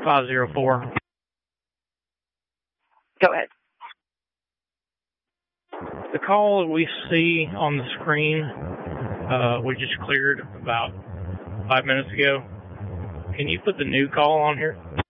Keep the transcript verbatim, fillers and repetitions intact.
five zero four. Go ahead. The call we see on the screen, uh, we just cleared about five minutes ago. Can you put the new call on here?